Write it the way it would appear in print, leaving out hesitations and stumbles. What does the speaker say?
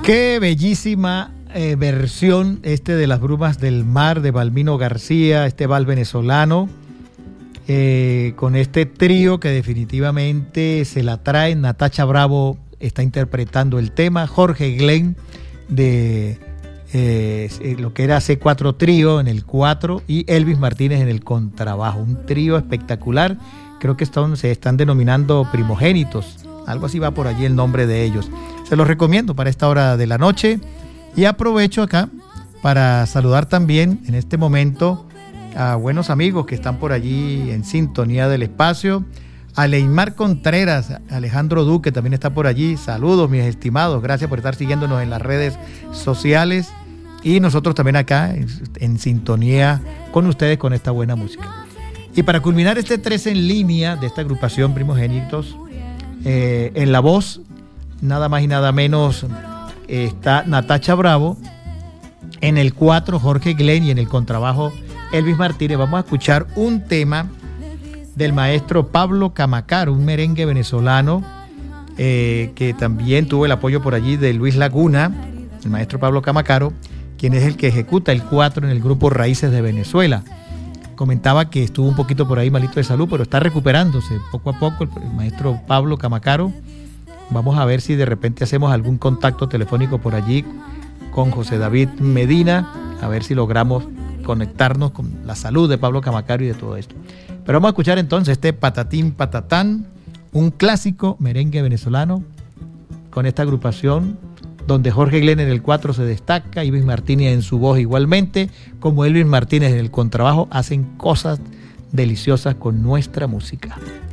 Qué bellísima versión de Las Brumas del Mar de Balbino García, este vals venezolano, con este trío que definitivamente se la traen. Natacha Bravo está interpretando el tema, Jorge Glenn de lo que era C4 Trío en el 4 y Elvis Martínez en el contrabajo. Un trío espectacular, creo que se están denominando primogénitos, algo así va por allí el nombre de ellos. Se los recomiendo para esta hora de la noche y aprovecho acá para saludar también en este momento a buenos amigos que están por allí en sintonía del espacio. A Leymar Contreras, Alejandro Duque también está por allí. Saludos, mis estimados. Gracias por estar siguiéndonos en las redes sociales. Y nosotros también acá en sintonía con ustedes con esta buena música. Y para culminar este 3 en línea de esta agrupación Primogénitos, en la voz, nada más y nada menos, está Natacha Bravo. En el 4, Jorge Glenn, y en el contrabajo, Elvis Martínez. Vamos a escuchar un tema del maestro Pablo Camacaro, un merengue venezolano que también tuvo el apoyo por allí de Luis Laguna, el maestro Pablo Camacaro, quien es el que ejecuta el 4 en el grupo Raíces de Venezuela. Comentaba que estuvo un poquito por ahí malito de salud, pero está recuperándose poco a poco el maestro Pablo Camacaro. Vamos a ver si de repente hacemos algún contacto telefónico por allí con José David Medina, a ver si logramos conectarnos con la salud de Pablo Camacaro y de todo esto. Pero vamos a escuchar entonces este Patatín Patatán, un clásico merengue venezolano con esta agrupación donde Jorge Glenn en el 4 se destaca, Elvis Martínez en su voz igualmente, como Elvis Martínez en el contrabajo, hacen cosas deliciosas con nuestra música.